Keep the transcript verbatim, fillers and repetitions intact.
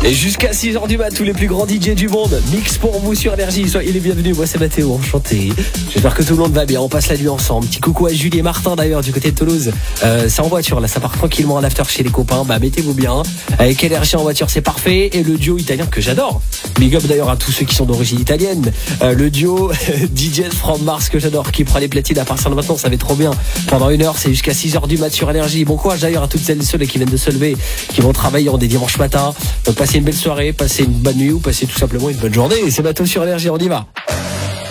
Et jusqu'à six heures du mat, tous les plus grands D J du monde mix pour vous sur Énergie. Soyez les bienvenus, moi c'est Mathéo, enchanté. J'espère que tout le monde va bien, on passe la nuit ensemble. Petit coucou à Julie et Martin d'ailleurs du côté de Toulouse. euh, C'est en voiture là, ça part tranquillement en after chez les copains. Bah mettez-vous bien, avec Énergie en voiture c'est parfait. Et le duo italien que j'adore, big up d'ailleurs à tous ceux qui sont d'origine italienne. euh, Le duo D J from Mars que j'adore, qui prend les platines à partir de maintenant, ça va être trop bien. Pendant une heure, c'est jusqu'à six heures du mat sur Énergie. Bon courage d'ailleurs à toutes celles et ceux qui viennent de se lever, qui vont travailler en des dimanches matins. Donc passez une belle soirée, passez une bonne nuit ou passez tout simplement une bonne journée. C'est Mathéo sur Énergie, on y va.